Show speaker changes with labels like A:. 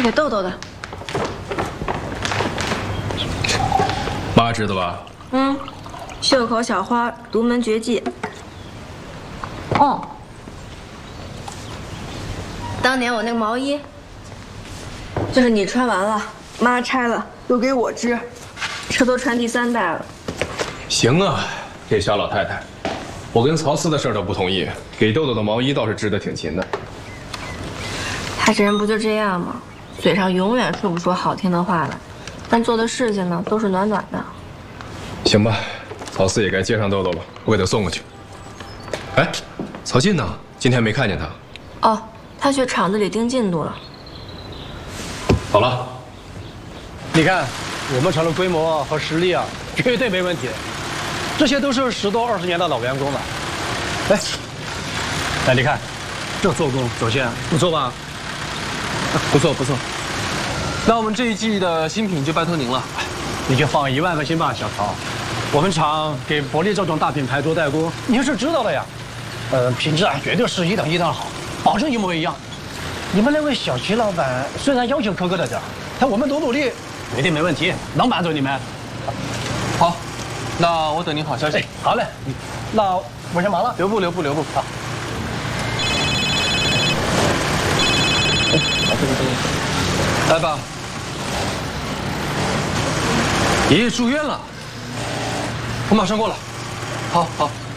A: 是给豆豆的。
B: 妈织的吧？
A: 嗯，袖口小花，独门绝技。哦，当年我那个毛衣，就是你穿完了，妈拆了，都给我织，这都穿第3代了。
B: 行啊，这小老太太，我跟曹四的事儿都不同意，给豆豆的毛衣倒是织得挺勤的。
A: 他这人不就这样吗？嘴上永远说不出好听的话来，但做的事情呢，都是暖暖的。
B: 行吧，曹四也该接上豆豆了，我给他送过去。哎，曹进呢？今天没看见他。
A: 哦，他去厂子里盯进度了。
B: 好了，
C: 你看，我们厂的规模和实力啊，绝对没问题。这些都是10多20年的老员工了。哎，你看，这做工走线不错吧？
D: 不错不错。那我们这一季的新品就拜托您了。
C: 你就放1万个心吧，小曹。我们厂给伯利这种大品牌做代工，您是知道的呀。品质啊，绝对是一等一的好，保证一模一样。你们那位小齐老板虽然要求苛刻了点，但我们多努力，绝对没问题，能满足你们。
D: 好，那我等您好消息。
C: 好嘞，那我先忙了。
D: 留步。好。来吧，爷爷住院了，我马上过来。好。